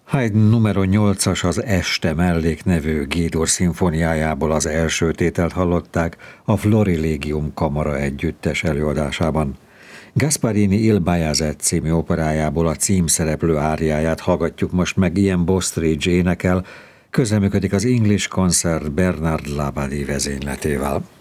Haydn numero 8-as az Este mellék nevű G-dur szimfóniájából az első tételt hallották a Florilegium kamara együttes előadásában. Gasparini Il Bajazet című operájából a címszereplő áriáját hallgatjuk most meg, Ian Bostridge énekel, közreműködik az English Concert Bernard Labadie vezényletével.